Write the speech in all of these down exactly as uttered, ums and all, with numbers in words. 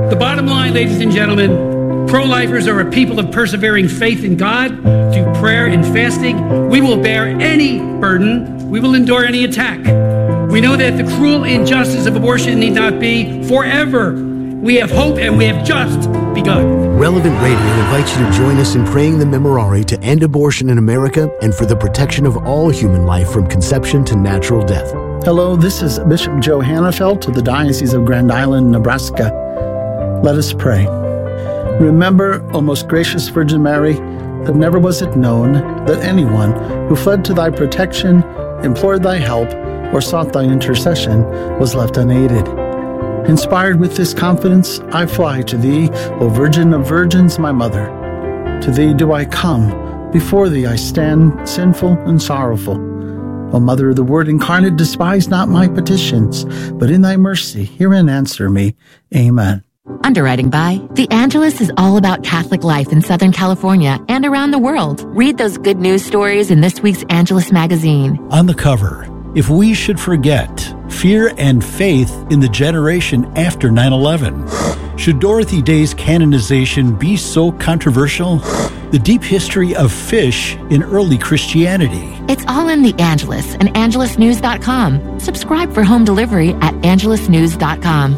The bottom line, ladies and gentlemen, pro-lifers are a people of persevering faith in God through prayer and fasting. We will bear any burden. We will endure any attack. We know that the cruel injustice of abortion need not be forever. We have hope and we have just begun. Relevant Radio invites you to join us in praying the Memorare to end abortion in America and for the protection of all human life from conception to natural death. Hello, this is Bishop Joe Hannafelt of the Diocese of Grand Island, Nebraska. Let us pray. Remember, O most gracious Virgin Mary, that never was it known that anyone who fled to thy protection, implored thy help, or sought thy intercession was left unaided. Inspired with this confidence, I fly to thee, O Virgin of Virgins, my Mother. To thee do I come, before thee I stand, sinful and sorrowful. O Mother of the Word incarnate, despise not my petitions, but in thy mercy hear and answer me. Amen. Underwriting by The Angelus is all about Catholic life in Southern California and around the world. Read those good news stories in this week's Angelus magazine. On the cover, if we should forget fear and faith in the generation after nine eleven, should Dorothy Day's canonization be so controversial? The deep history of fish in early Christianity. It's all in The Angelus and angelus news dot com. Subscribe for home delivery at angelus news dot com.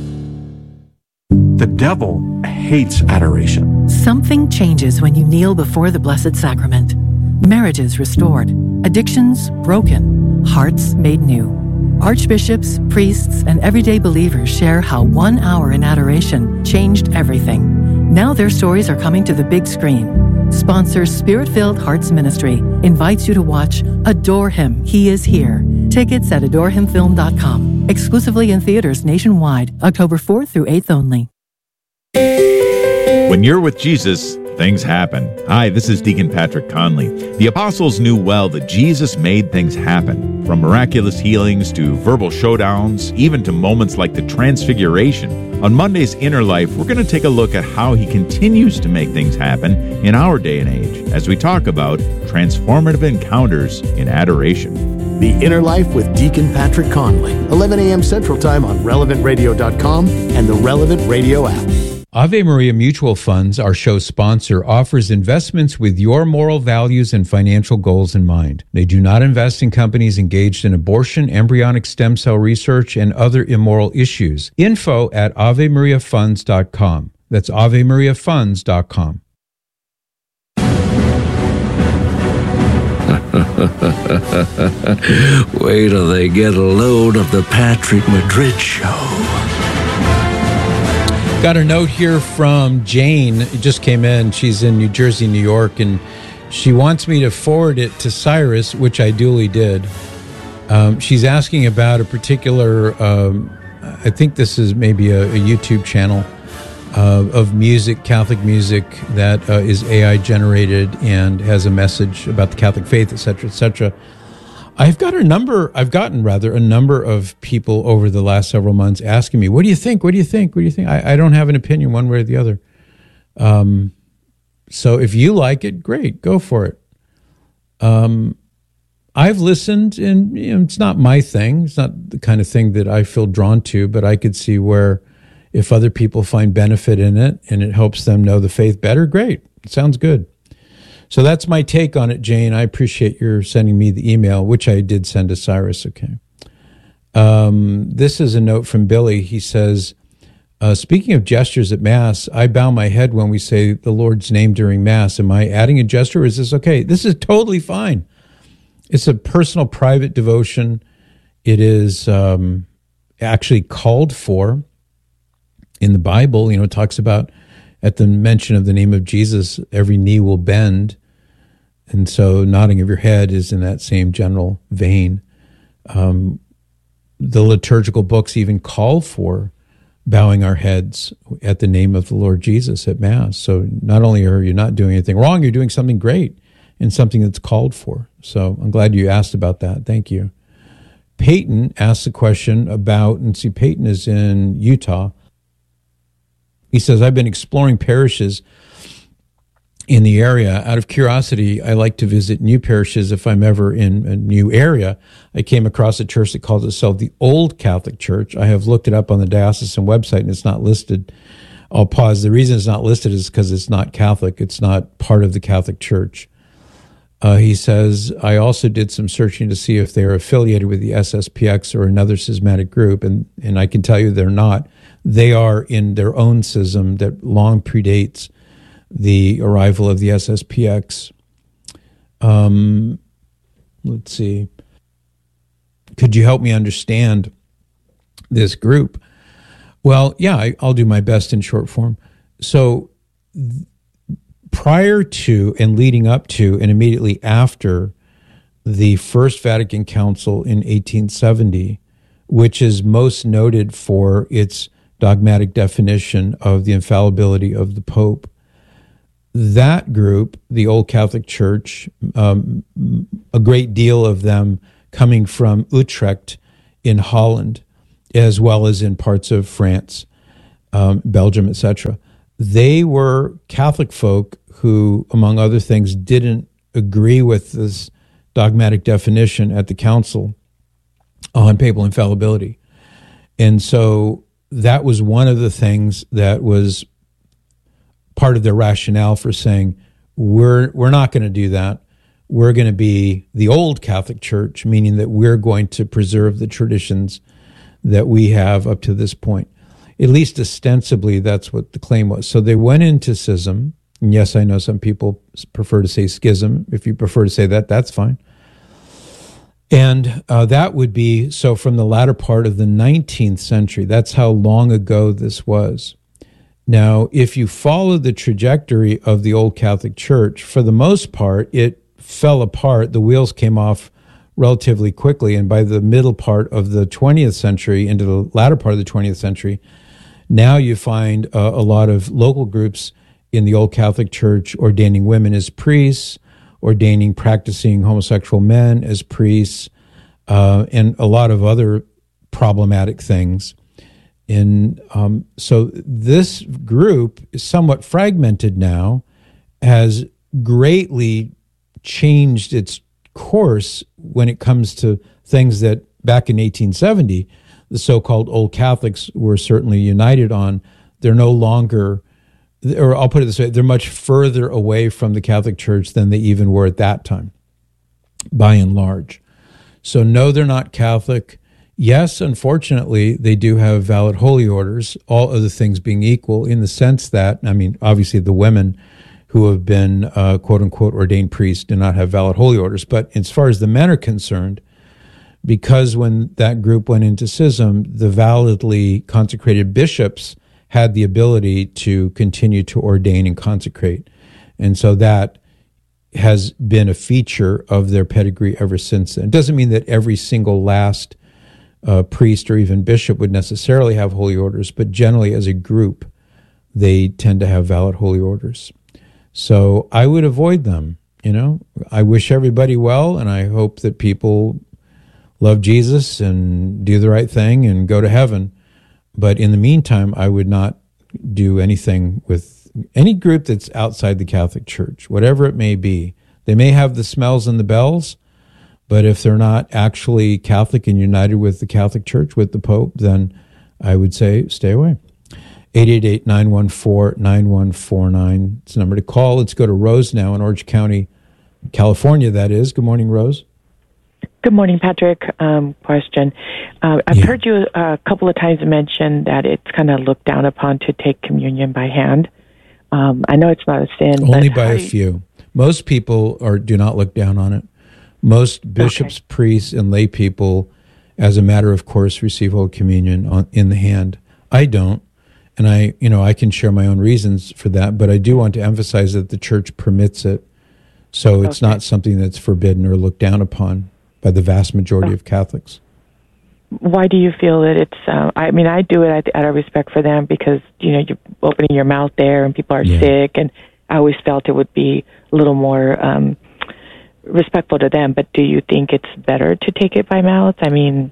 The devil hates adoration. Something changes when you kneel before the Blessed Sacrament. Marriages restored, addictions broken, hearts made new. Archbishops, priests, and everyday believers share how one hour in adoration changed everything. Now their stories are coming to the big screen. Sponsor Spirit-Filled Hearts Ministry invites you to watch Adore Him, He Is Here. Tickets at adore him film dot com. Exclusively in theaters nationwide, October fourth through eighth only. When you're with Jesus, things happen. Hi, this is Deacon Patrick Conley. The apostles knew well that Jesus made things happen, from miraculous healings to verbal showdowns, even to moments like the Transfiguration. On Monday's Inner Life, we're going to take a look at how he continues to make things happen in our day and age as we talk about transformative encounters in adoration. The Inner Life with Deacon Patrick Conley, eleven a.m. Central Time on relevant radio dot com and the Relevant Radio app. Ave Maria Mutual Funds, our show sponsor, offers investments with your moral values and financial goals in mind. They do not invest in companies engaged in abortion, embryonic stem cell research, and other immoral issues. Info at ave maria funds dot com. That's ave maria funds dot com. Wait till they get a load of the Patrick Madrid show. Got a note here from Jane. It just came in. She's in New Jersey, New York, and she wants me to forward it to Cyrus, which I duly did. Um, she's asking about a particular, um, I think this is maybe a, a YouTube channel uh, of music, Catholic music, that uh, is A I generated and has a message about the Catholic faith, et cetera, et cetera. I've got a number, I've gotten rather a number of people over the last several months asking me, what do you think? What do you think? What do you think? I, I don't have an opinion one way or the other. Um, so if you like it, great, go for it. Um, I've listened, and you know, it's not my thing. It's not the kind of thing that I feel drawn to, but I could see where if other people find benefit in it and it helps them know the faith better, great. It sounds good. So that's my take on it, Jane. I appreciate your sending me the email, which I did send to Cyrus, okay. Um, this is a note from Billy. He says, uh, speaking of gestures at Mass, I bow my head when we say the Lord's name during Mass. Am I adding a gesture or is this okay? This is totally fine. It's a personal, private devotion. It is um, actually called for in the Bible. You know, it talks about at the mention of the name of Jesus, every knee will bend. And so nodding of your head is in that same general vein. Um, the liturgical books even call for bowing our heads at the name of the Lord Jesus at Mass. So not only are you not doing anything wrong, you're doing something great and something that's called for. So I'm glad you asked about that. Thank you. Peyton asked a question about, and see, Peyton is in Utah. He says, I've been exploring parishes in the area. Out of curiosity, I like to visit new parishes if I'm ever in a new area. I came across a church that calls itself the Old Catholic Church. I have looked it up on the diocesan website, and it's not listed. I'll pause. The reason it's not listed is because it's not Catholic. It's not part of the Catholic Church. Uh, he says, I also did some searching to see if they're affiliated with the S S P X or another schismatic group, and, and I can tell you they're not. They are in their own schism that long predates the arrival of the S S P X. Um, let's see. Could you help me understand this group? Well, yeah, I, I'll do my best in short form. So th- prior to and leading up to and immediately after the First Vatican Council in eighteen seventy, which is most noted for its dogmatic definition of the infallibility of the Pope, that group, the Old Catholic Church, um, a great deal of them coming from Utrecht in Holland, as well as in parts of France, um, Belgium, et cetera. They were Catholic folk who, among other things, didn't agree with this dogmatic definition at the council on papal infallibility. And so that was one of the things that was part of their rationale for saying, we're we're not going to do that. We're going to be the Old Catholic Church, meaning that we're going to preserve the traditions that we have up to this point. At least ostensibly, that's what the claim was. So they went into schism. And yes, I know some people prefer to say schism. If you prefer to say that, that's fine. And uh, that would be, so from the latter part of the nineteenth century, that's how long ago this was. Now, if you follow the trajectory of the Old Catholic Church, for the most part, it fell apart. The wheels came off relatively quickly. And by the middle part of the twentieth century, into the latter part of the twentieth century, now you find uh, a lot of local groups in the Old Catholic Church ordaining women as priests, ordaining practicing homosexual men as priests, uh, and a lot of other problematic things. And um, so this group is somewhat fragmented now, has greatly changed its course when it comes to things that back in eighteen seventy, the so-called Old Catholics were certainly united on. They're no longer, or I'll put it this way, they're much further away from the Catholic Church than they even were at that time, by and large. So no, they're not Catholic. Yes, unfortunately, they do have valid holy orders, all other things being equal, in the sense that, I mean, obviously the women who have been uh, quote-unquote ordained priests do not have valid holy orders. But as far as the men are concerned, because when that group went into schism, the validly consecrated bishops had the ability to continue to ordain and consecrate. And so that has been a feature of their pedigree ever since then. It doesn't mean that every single last uh, priest or even bishop would necessarily have holy orders, but generally as a group, they tend to have valid holy orders. So I would avoid them, you know. I wish everybody well, and I hope that people love Jesus and do the right thing and go to heaven. But in the meantime, I would not do anything with any group that's outside the Catholic Church, whatever it may be. They may have the smells and the bells, but if they're not actually Catholic and united with the Catholic Church, with the Pope, then I would say stay away. eight eight eight, nine one four, nine one four nine. It's the number to call. Let's go to Rose now in Orange County, California, that is. Good morning, Rose. Good morning, Patrick. Um, question. Uh, I've Yeah. heard you a couple of times mention that it's kind of looked down upon to take communion by hand. Um, I know it's not a sin. Only but by how a do you- few. Most people are do not look down on it. Most bishops, Okay. priests, and lay people, as a matter of course, receive Holy Communion on, in the hand. I don't. And I, you know, I can share my own reasons for that, but I do want to emphasize that the church permits it. So it's Okay. not something that's forbidden or looked down upon by the vast majority of Catholics. Why do you feel that it's, uh, I mean, I do it out of respect for them because, you know, you're opening your mouth there and people are Yeah. sick, and I always felt it would be a little more um, respectful to them. But do you think it's better to take it by mouth? I mean...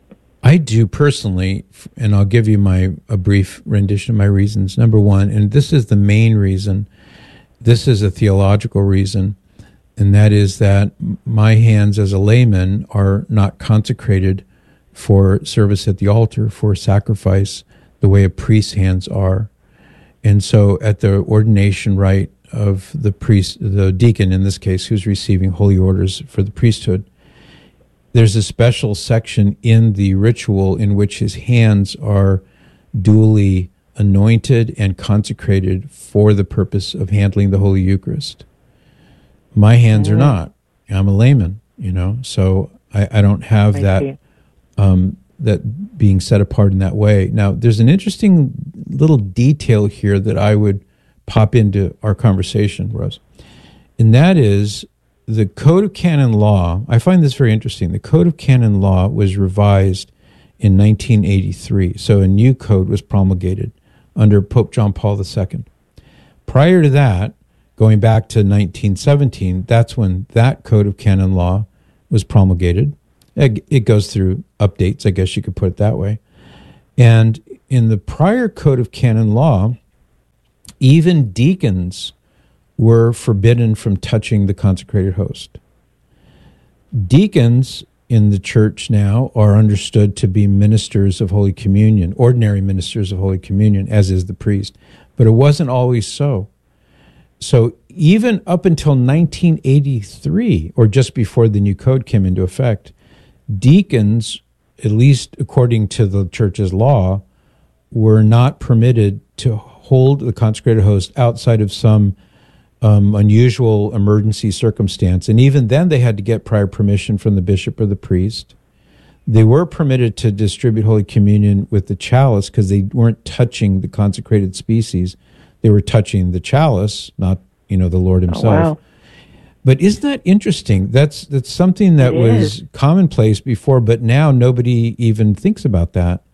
I do personally, and I'll give you my a brief rendition of my reasons. Number one, and this is the main reason, this is a theological reason, and that is that my hands as a layman are not consecrated for service at the altar, for sacrifice, the way a priest's hands are. And so at the ordination rite of the priest, the deacon in this case, who's receiving holy orders for the priesthood, there's a special section in the ritual in which his hands are duly anointed and consecrated for the purpose of handling the Holy Eucharist. My hands are not. I'm a layman, you know, so I, I don't have I that um, that being set apart in that way. Now, there's an interesting little detail here that I would pop into our conversation, Rose, and that is the Code of Canon Law. I find this very interesting. The Code of Canon Law was revised in nineteen eighty-three, so a new code was promulgated under Pope John Paul the Second. Prior to that, going back to nineteen seventeen, that's when that Code of Canon Law was promulgated. It goes through updates, I guess you could put it that way. And in the prior Code of Canon Law, even deacons were forbidden from touching the consecrated host. Deacons in the church now are understood to be ministers of Holy Communion, ordinary ministers of Holy Communion, as is the priest. But it wasn't always so. So even up until nineteen eighty-three, or just before the new code came into effect, deacons, at least according to the church's law, were not permitted to hold the consecrated host outside of some um, unusual emergency circumstance. And even then they had to get prior permission from the bishop or the priest. They were permitted to distribute Holy Communion with the chalice because they weren't touching the consecrated species. They were touching the chalice, not, you know, the Lord himself. Oh, wow. But isn't that interesting? That's that's something that it was is. commonplace before, but now nobody even thinks about that.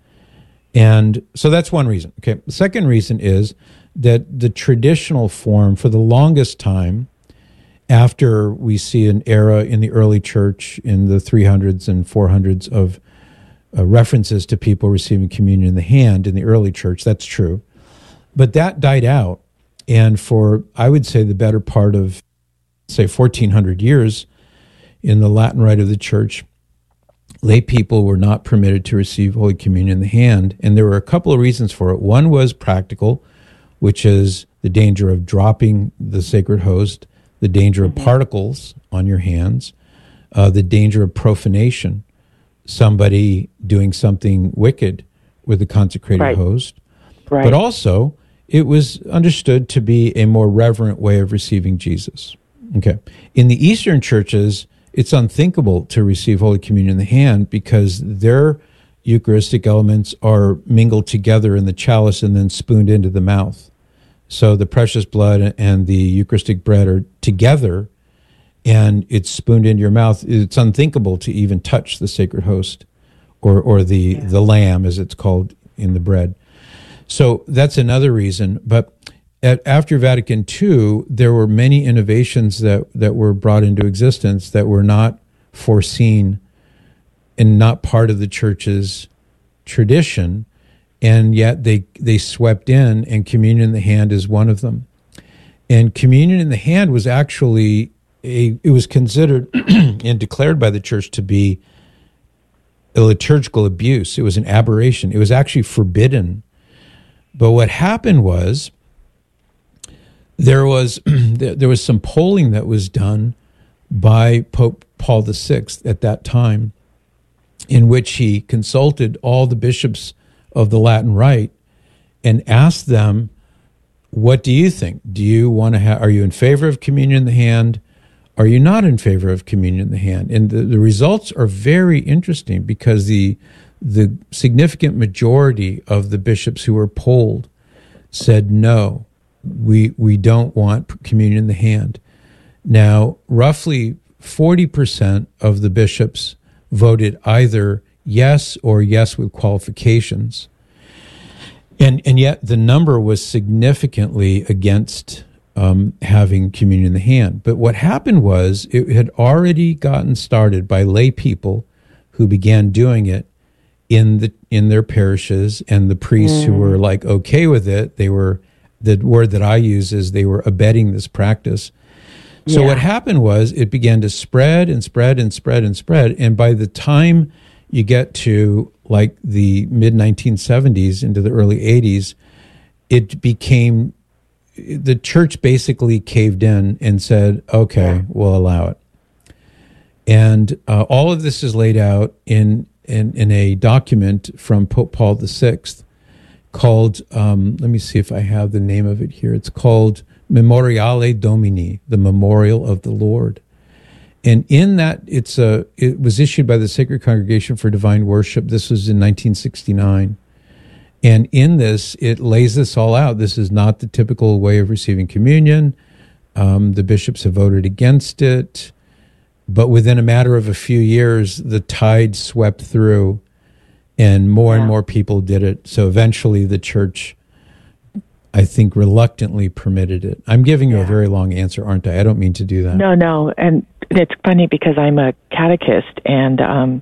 And so that's one reason. Okay. The second reason is that the traditional form for the longest time, after we see an era in the early church in the three hundreds and four hundreds of uh, references to people receiving communion in the hand in the early church, that's true. But that died out. And for, I would say, the better part of, say, fourteen hundred years in the Latin Rite of the Church, lay people were not permitted to receive Holy Communion in the hand. And there were a couple of reasons for it. One was practical, which is the danger of dropping the sacred host, the danger of particles on your hands, uh, the danger of profanation, somebody doing something wicked with the consecrated right. host. Right. But also, it was understood to be a more reverent way of receiving Jesus. Okay. In the Eastern churches, it's unthinkable to receive Holy Communion in the hand because their Eucharistic elements are mingled together in the chalice and then spooned into the mouth. So the precious blood and the Eucharistic bread are together and it's spooned into your mouth. It's unthinkable to even touch the sacred host or, or the, yeah. the lamb, as it's called in the bread. So that's another reason. But at, after Vatican Two, there were many innovations that, that were brought into existence that were not foreseen and not part of the church's tradition, and yet they, they swept in, and communion in the hand is one of them. And communion in the hand was actually, a, it was considered and declared by the church to be a liturgical abuse. It was an aberration. It was actually forbidden. But what happened was there was there was some polling that was done by Pope Paul the Sixth at that time, in which he consulted all the bishops of the Latin Rite and asked them, "What do you think? Do you want to have? Are you in favor of communion in the hand? Are you not in favor of communion in the hand?" And the, the results are very interesting because the the significant majority of the bishops who were polled said, no, we we don't want communion in the hand. Now, roughly forty percent of the bishops voted either yes or yes with qualifications. And and yet the number was significantly against um, having communion in the hand. But what happened was it had already gotten started by lay people who began doing it in the in their parishes, and the priests mm. who were like okay with it, they were the word that I use is they were abetting this practice. So Yeah. what happened was it began to spread and spread and spread and spread. And by the time you get to like the mid nineteen seventies into the early eighties, it became, the church basically caved in and said, okay, yeah. we'll allow it. And uh, all of this is laid out in, in, in a document from Pope Paul the Sixth called, um, let me see if I have the name of it here. It's called Memoriale Domini, the Memorial of the Lord. And in that, it's a, it was issued by the Sacred Congregation for Divine Worship. This was in nineteen sixty-nine. And in this, it lays this all out. This is not the typical way of receiving communion. Um, the bishops have voted against it. But within a matter of a few years, the tide swept through and more yeah. and more people did it. So eventually the church, I think, reluctantly permitted it. I'm giving you yeah. a very long answer, aren't I? I don't mean to do that. No, no. And it's funny because I'm a catechist, and um,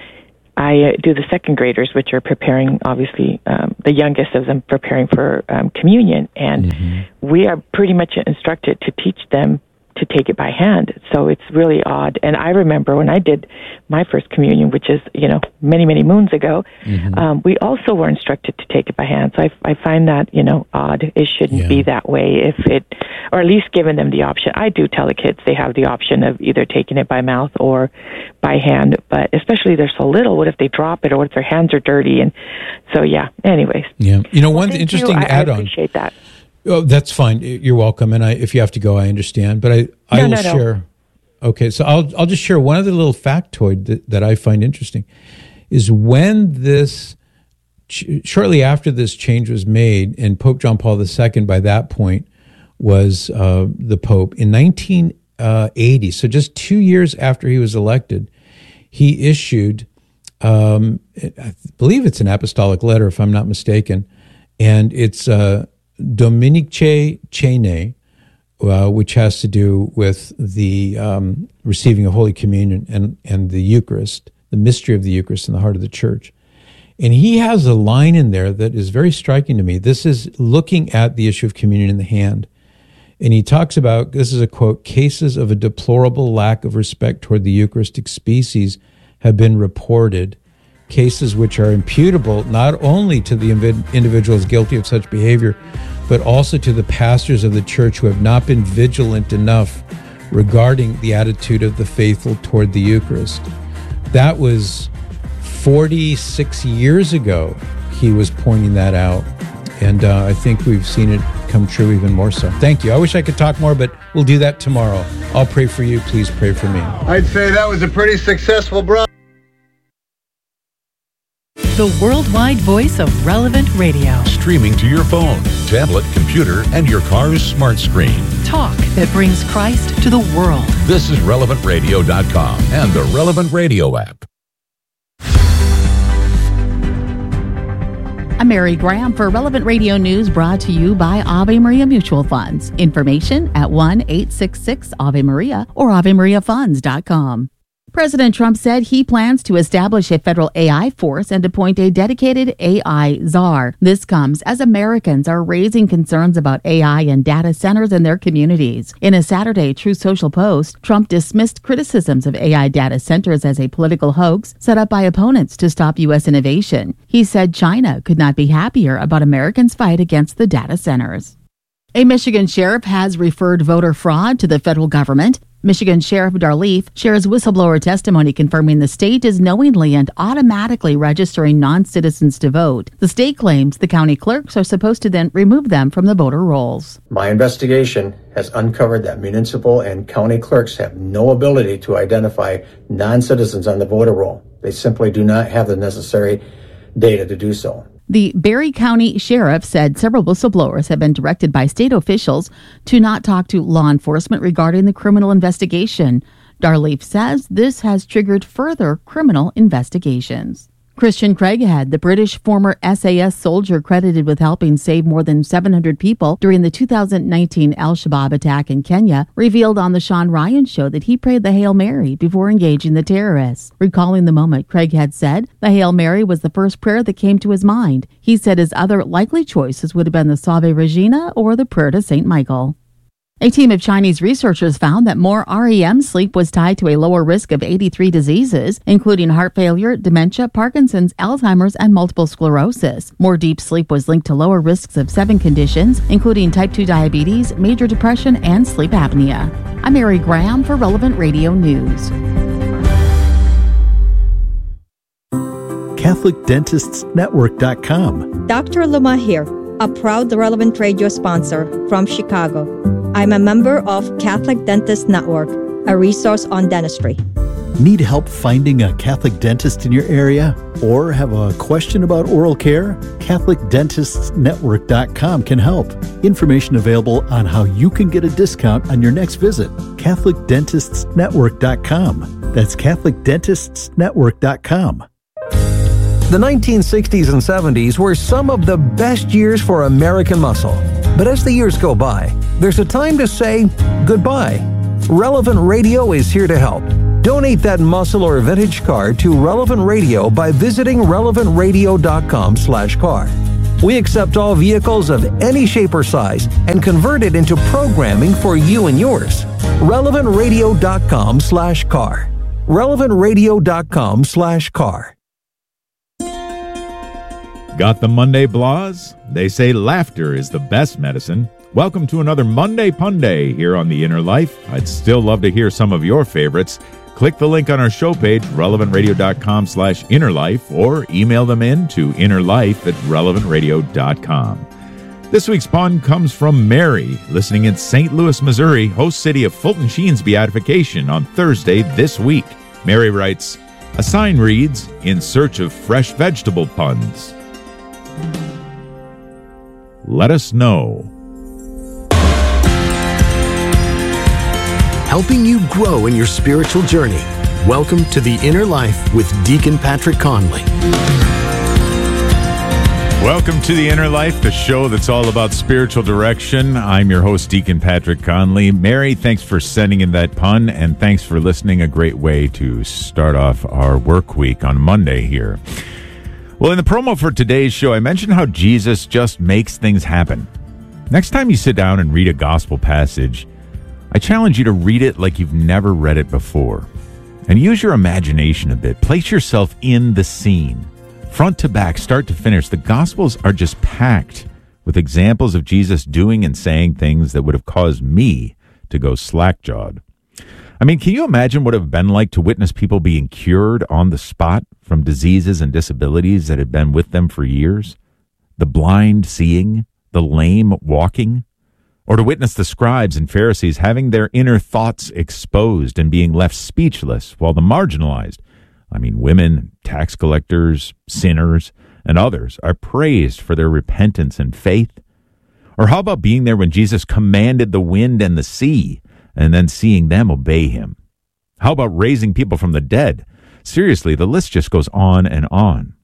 I do the second graders, which are preparing, obviously, um, the youngest of them preparing for um, communion. And mm-hmm. we are pretty much instructed to teach them to take it by hand. So it's really odd. And I remember when I did my first communion, which is, you know, many, many moons ago, mm-hmm. um, we also were instructed to take it by hand. So I, I find that, you know, odd. It shouldn't yeah. be that way if it, or at least giving them the option. I do tell the kids they have the option of either taking it by mouth or by hand, but especially they're so little, what if they drop it or what if their hands are dirty? And so, yeah, anyways. Yeah. You know, one well, interesting you. add-on. I appreciate that. Oh, that's fine. You're welcome. And I, if you have to go, I understand. But I, I no, will no, no. share. Okay, so I'll I'll just share one other little factoid that, that I find interesting, is when this, ch- shortly after this change was made, and Pope John Paul the Second by that point was uh, the Pope, in nineteen eighty, so just two years after he was elected, he issued, um, I believe it's an apostolic letter, if I'm not mistaken, and it's uh, Dominicae Cene, uh, which has to do with the um, receiving of Holy Communion and, and the Eucharist, the mystery of the Eucharist in the heart of the church. And he has a line in there that is very striking to me. This is looking at the issue of communion in the hand. And he talks about, this is a quote, cases of a deplorable lack of respect toward the Eucharistic species have been reported, cases which are imputable not only to the individuals guilty of such behavior, but also to the pastors of the church who have not been vigilant enough regarding the attitude of the faithful toward the Eucharist. That was forty-six years ago he was pointing that out. And uh, I think we've seen it come true even more so. Thank you. I wish I could talk more, but we'll do that tomorrow. I'll pray for you. Please pray for me. I'd say that was a pretty successful broadcast. The worldwide voice of Relevant Radio. Streaming to your phone, tablet, computer, and your car's smart screen. Talk that brings Christ to the world. This is relevant radio dot com and the Relevant Radio app. I'm Mary Graham for Relevant Radio News, brought to you by Ave Maria Mutual Funds. Information at one eight six six Ave Maria or ave maria funds dot com. President Trump said he plans to establish a federal A I force and appoint a dedicated A I czar. This comes as Americans are raising concerns about A I and data centers in their communities. In a Saturday Truth Social post, Trump dismissed criticisms of A I data centers as a political hoax set up by opponents to stop U S innovation. He said China could not be happier about Americans' fight against the data centers. A Michigan sheriff has referred voter fraud to the federal government. Michigan Sheriff Darleaf shares whistleblower testimony confirming the state is knowingly and automatically registering non-citizens to vote. The state claims the county clerks are supposed to then remove them from the voter rolls. My investigation has uncovered that municipal and county clerks have no ability to identify non-citizens on the voter roll. They simply do not have the necessary data to do so. The Barry County Sheriff said several whistleblowers have been directed by state officials to not talk to law enforcement regarding the criminal investigation. Darleaf says this has triggered further criminal investigations. Christian Craighead, the British former S A S soldier credited with helping save more than seven hundred people during the two thousand nineteen Al-Shabaab attack in Kenya, revealed on the Sean Ryan Show that he prayed the Hail Mary before engaging the terrorists. Recalling the moment, Craighead said, "The Hail Mary was the first prayer that came to his mind." He said his other likely choices would have been the Salve Regina or the prayer to Saint Michael. A team of Chinese researchers found that more R E M sleep was tied to a lower risk of eighty-three diseases, including heart failure, dementia, Parkinson's, Alzheimer's, and multiple sclerosis. More deep sleep was linked to lower risks of seven conditions, including type two diabetes, major depression, and sleep apnea. I'm Mary Graham for Relevant Radio News. Catholic Dentists Network dot com. Doctor Luma here, a proud Relevant Radio sponsor from Chicago. I'm a member of Catholic Dentist Network, a resource on dentistry. Need help finding a Catholic dentist in your area? Or have a question about oral care? Catholic Dentists Network dot com can help. Information available on how you can get a discount on your next visit. Catholic Dentists Network dot com. That's Catholic Dentists Network dot com. The nineteen sixties and seventies were some of the best years for American muscle. But as the years go by, there's a time to say goodbye. Relevant Radio is here to help. Donate that muscle or vintage car to Relevant Radio by visiting relevant radio dot com slash car. We accept all vehicles of any shape or size and convert it into programming for you and yours. relevant radio dot com slash car. relevant radio dot com slash car. Got the Monday blahs? They say laughter is the best medicine. Welcome to another Monday Punday here on The Inner Life. I'd still love to hear some of your favorites. Click the link on our show page, relevant radio dot com slash inner life, or email them in to innerlife at relevant radio dot com. This week's pun comes from Mary, listening in Saint Louis, Missouri, host city of Fulton Sheen's beatification on Thursday this week. Mary writes, a sign reads, "In search of fresh vegetable puns." Let us know. Helping you grow in your spiritual journey. Welcome to The Inner Life with Deacon Patrick Conley. Welcome to The Inner Life, the show that's all about spiritual direction. I'm your host, Deacon Patrick Conley. Mary, thanks for sending in that pun, and thanks for listening. A great way to start off our work week on Monday here. Well, in the promo for today's show, I mentioned how Jesus just makes things happen. Next time you sit down and read a gospel passage, I challenge you to read it like you've never read it before. And use your imagination a bit. Place yourself in the scene. Front to back, start to finish, the Gospels are just packed with examples of Jesus doing and saying things that would have caused me to go slack-jawed. I mean, can you imagine what it would have been like to witness people being cured on the spot from diseases and disabilities that had been with them for years? The blind seeing, the lame walking? Or to witness the scribes and Pharisees having their inner thoughts exposed and being left speechless, while the marginalized, I mean women, tax collectors, sinners, and others, are praised for their repentance and faith? Or how about being there when Jesus commanded the wind and the sea, and then seeing them obey him? How about raising people from the dead? Seriously, the list just goes on and on.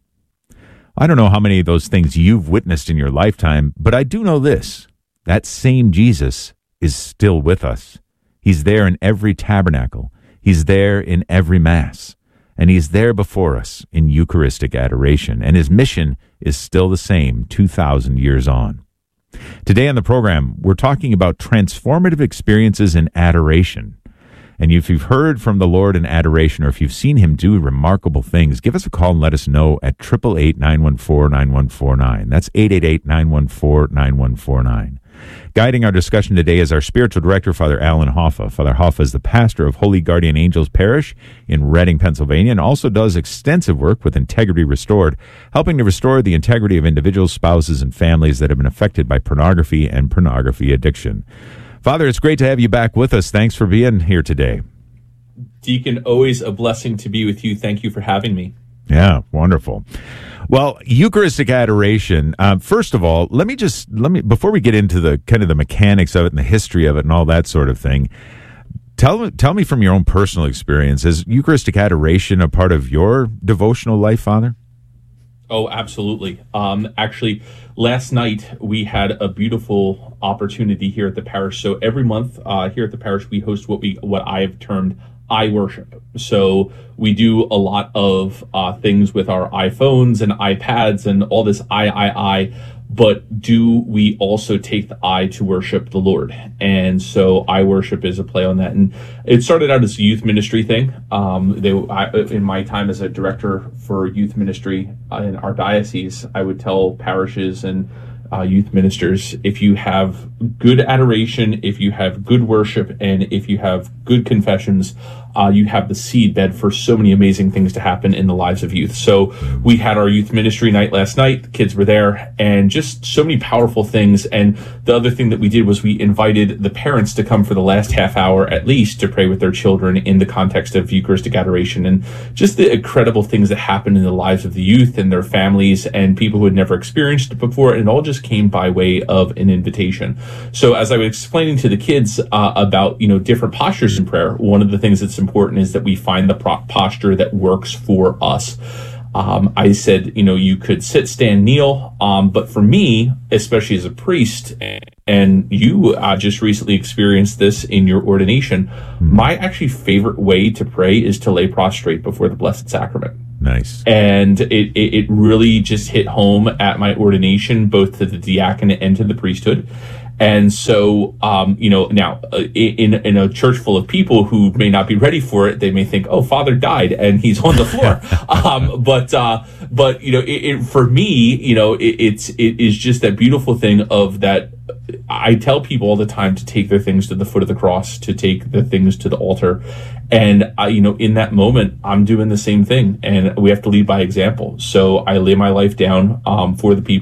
I don't know how many of those things you've witnessed in your lifetime, but I do know this. That same Jesus is still with us. He's there in every tabernacle. He's there in every Mass. And he's there before us in Eucharistic adoration. And his mission is still the same two thousand years on. Today on the program, we're talking about transformative experiences in adoration. And if you've heard from the Lord in adoration, or if you've seen him do remarkable things, give us a call and let us know at eight eight eight, nine one four, nine one four nine. That's eight eight eight, nine one four, nine one four nine. Guiding our discussion today is our spiritual director, Father Alan Hoffa. Father Hoffa is the pastor of Holy Guardian Angels Parish in Reading, Pennsylvania, and also does extensive work with Integrity Restored, helping to restore the integrity of individuals, spouses, and families that have been affected by pornography and pornography addiction. Father, it's great to have you back with us. Thanks for being here today. Deacon, always a blessing to be with you. Thank you for having me. Yeah, wonderful. Well, Eucharistic adoration. Uh, first of all, let me just let me before we get into the kind of the mechanics of it and the history of it and all that sort of thing. Tell tell me from your own personal experience, is Eucharistic adoration a part of your devotional life, Father? Oh, absolutely. Um, actually, last night we had a beautiful opportunity here at the parish. So every month uh, here at the parish, we host what we what I've termed I worship. So we do a lot of uh, things with our iPhones and iPads and all this I, I, I. But do we also take the I to worship the Lord? And so I worship is a play on that. And it started out as a youth ministry thing. Um, they, I, in my time as a director for youth ministry in our diocese, I would tell parishes and uh, youth ministers, if you have good adoration, if you have good worship, and if you have good confessions, uh, you have the seedbed for so many amazing things to happen in the lives of youth. So we had our youth ministry night last night. The kids were there, and just so many powerful things. And the other thing that we did was we invited the parents to come for the last half hour at least to pray with their children in the context of Eucharistic adoration, and just the incredible things that happen in the lives of the youth and their families and people who had never experienced it before. And it all just came by way of an invitation. So as I was explaining to the kids uh, about, you know, different postures in prayer, one of the things that's important is that we find the pro- posture that works for us. Um, I said, you know, you could sit, stand, kneel. Um, but for me, especially as a priest, and you uh, just recently experienced this in your ordination, mm-hmm. my actually favorite way to pray is to lay prostrate before the Blessed Sacrament. Nice. And it, it, it really just hit home at my ordination, both to the diaconate and to the priesthood. And so, um, you know, now uh, in in a church full of people who may not be ready for it, they may think, "Oh, Father died and he's on the floor." um, but uh, but you know, it, it, for me, you know, it, it's it is just that beautiful thing of that. I tell people all the time to take their things to the foot of the cross, to take the things to the altar. And, I, you know, in that moment, I'm doing the same thing, and we have to lead by example. So I lay my life down um, for the people